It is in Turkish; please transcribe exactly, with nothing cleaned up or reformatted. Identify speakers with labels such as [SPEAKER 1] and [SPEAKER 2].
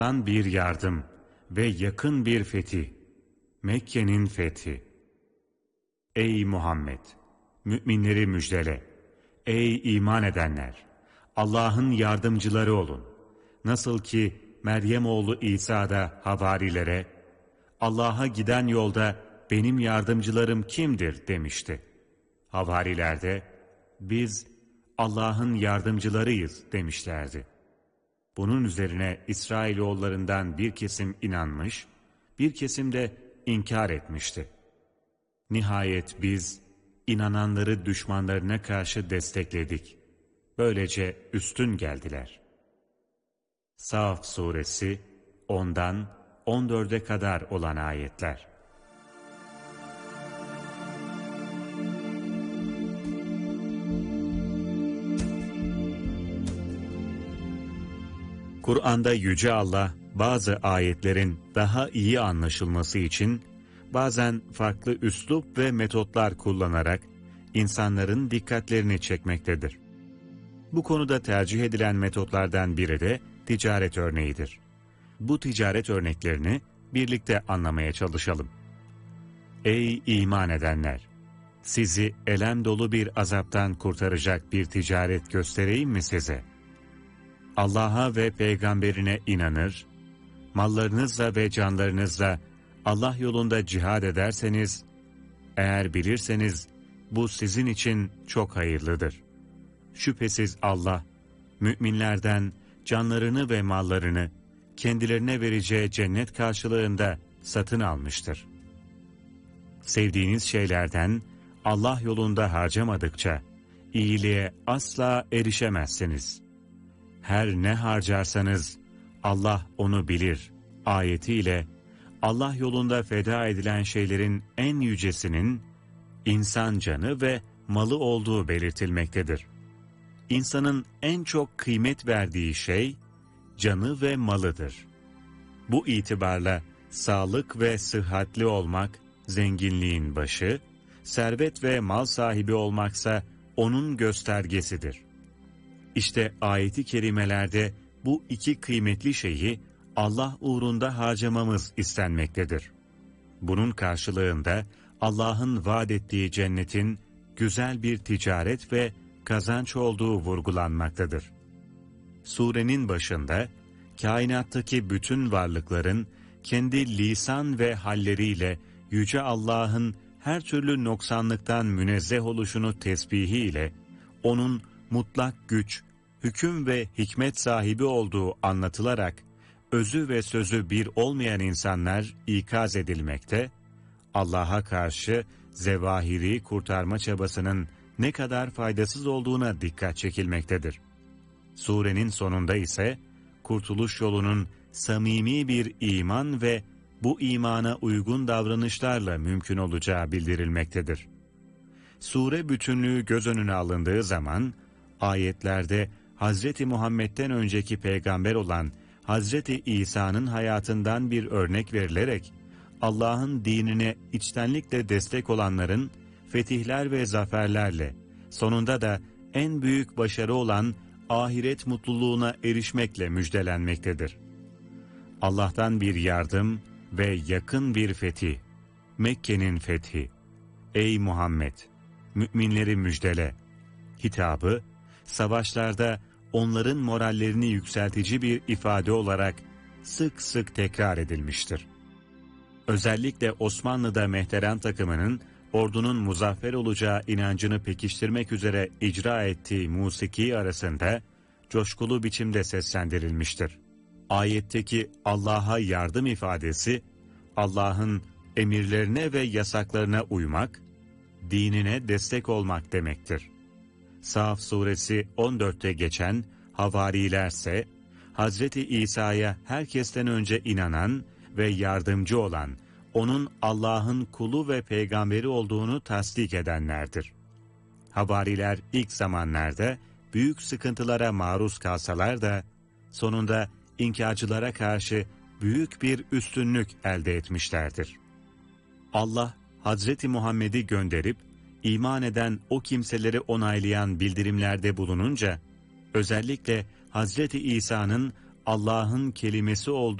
[SPEAKER 1] bir yardım ve yakın bir fetih. Mekke'nin fethi. Ey Muhammed! Müminleri müjdele. Ey iman edenler! Allah'ın yardımcıları olun. Nasıl ki Meryem oğlu İsa da havarilere, Allah'a giden yolda benim yardımcılarım kimdir demişti. Havariler de, biz Allah'ın yardımcılarıyız demişlerdi. Bunun üzerine İsrailoğullarından bir kesim inanmış, bir kesim de inkar etmişti. Nihayet biz inananları düşmanlarına karşı destekledik. Böylece üstün geldiler. Saf suresi ondan on dörde kadar olan ayetler. Kur'an'da Yüce Allah bazı ayetlerin daha iyi anlaşılması için bazen farklı üslup ve metotlar kullanarak insanların dikkatlerini çekmektedir. Bu konuda tercih edilen metotlardan biri de ticaret örneğidir. Bu ticaret örneklerini birlikte anlamaya çalışalım. Ey iman edenler! Sizi elem dolu bir azaptan kurtaracak bir ticaret göstereyim mi size? Allah'a ve peygamberine inanır, mallarınızla ve canlarınızla Allah yolunda cihad ederseniz, eğer bilirseniz bu sizin için çok hayırlıdır. Şüphesiz Allah, müminlerden canlarını ve mallarını kendilerine vereceği cennet karşılığında satın almıştır. Sevdiğiniz şeylerden Allah yolunda harcamadıkça iyiliğe asla erişemezsiniz. Her ne harcarsanız Allah onu bilir ayetiyle Allah yolunda feda edilen şeylerin en yücesinin insan canı ve malı olduğu belirtilmektedir. İnsanın en çok kıymet verdiği şey canı ve malıdır. Bu itibarla sağlık ve sıhhatli olmak zenginliğin başı, servet ve mal sahibi olmaksa onun göstergesidir. İşte ayeti kerimelerde bu iki kıymetli şeyi Allah uğrunda harcamamız istenmektedir. Bunun karşılığında Allah'ın vaat ettiği cennetin güzel bir ticaret ve kazanç olduğu vurgulanmaktadır. Surenin başında kainattaki bütün varlıkların kendi lisan ve halleriyle Yüce Allah'ın her türlü noksanlıktan münezzeh oluşunu tesbihiyle onun mutlak güç, hüküm ve hikmet sahibi olduğu anlatılarak özü ve sözü bir olmayan insanlar ikaz edilmekte, Allah'a karşı zevahiri kurtarma çabasının ne kadar faydasız olduğuna dikkat çekilmektedir. Surenin sonunda ise kurtuluş yolunun samimi bir iman ve bu imana uygun davranışlarla mümkün olacağı bildirilmektedir. Sure bütünlüğü göz önüne alındığı zaman ayetlerde Hazreti Muhammed'den önceki peygamber olan Hazreti İsa'nın hayatından bir örnek verilerek Allah'ın dinine içtenlikle destek olanların fetihler ve zaferlerle, sonunda da en büyük başarı olan ahiret mutluluğuna erişmekle müjdelenmektedir. Allah'tan bir yardım ve yakın bir fetih, Mekke'nin fethi. Ey Muhammed! Müminleri müjdele. Hitabı, savaşlarda onların morallerini yükseltici bir ifade olarak sık sık tekrar edilmiştir. Özellikle Osmanlı'da Mehteran takımının ordunun muzaffer olacağı inancını pekiştirmek üzere icra ettiği musiki arasında coşkulu biçimde seslendirilmiştir. Ayetteki Allah'a yardım ifadesi, Allah'ın emirlerine ve yasaklarına uymak, dinine destek olmak demektir. Saf suresi on dörtte geçen havarilerse, Hazreti İsa'ya herkesten önce inanan ve yardımcı olan, onun Allah'ın kulu ve peygamberi olduğunu tasdik edenlerdir. Havariler ilk zamanlarda büyük sıkıntılara maruz kalsalar da, sonunda inkarcılara karşı büyük bir üstünlük elde etmişlerdir. Allah, Hazreti Muhammed'i gönderip, iman eden o kimseleri onaylayan bildirimlerde bulununca, özellikle Hazreti İsa'nın Allah'ın kelimesi olduğu